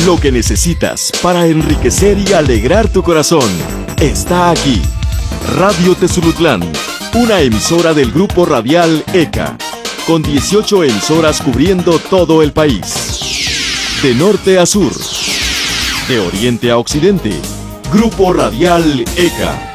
Lo que necesitas para enriquecer y alegrar tu corazón está aquí. Radio Tezulutlán, una emisora del grupo radial ECA, con 18 emisoras cubriendo todo el país. De norte a sur, de oriente a occidente, Grupo Radial ECA.